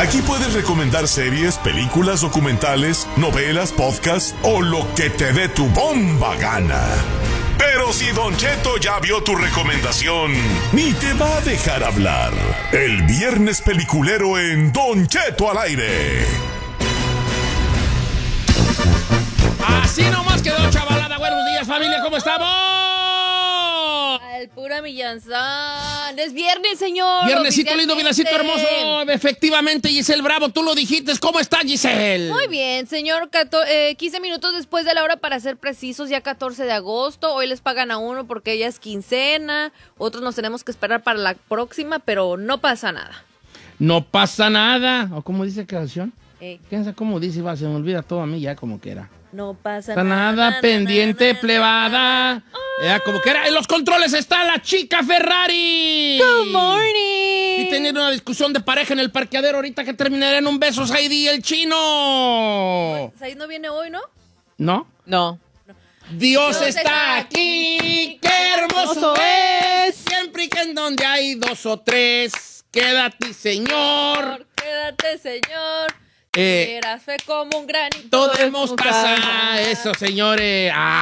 Aquí puedes recomendar series, películas, documentales, novelas, podcasts o lo que te dé tu bomba gana. Pero si Don Cheto ya vio tu recomendación, ni te va a dejar hablar. El viernes peliculero en Don Cheto al aire. Así nomás quedó, chavalada. Buenos días, familia, ¿cómo estamos? Al pura millanzán. Es viernes, señor. Viernesito lindo, viernesito hermoso. Efectivamente, Giselle Bravo, tú lo dijiste. ¿Cómo está, Giselle? Muy bien, señor. 15 minutos después de la hora, para ser precisos, ya 14 de agosto. Hoy les pagan a uno porque ya es quincena. Otros nos tenemos que esperar para la próxima, pero no pasa nada. No pasa nada. ¿O cómo dice la canción? ¿Quién sabe cómo dice? Se me olvida todo a mí ya como que era. No pasa nada, pendiente, plebada. Como que era. En los controles está la chica Ferrari. Good morning. Y tener una discusión de pareja en el parqueadero ahorita que terminará en un beso, Saidi y el chino. Said no viene hoy, ¿no? ¿No? No. Dios está aquí, qué hermoso es. Siempre y que en donde hay dos o tres. Quédate, Señor. Quédate, Señor. Eras fe como un granito de mostaza. Eso, señores.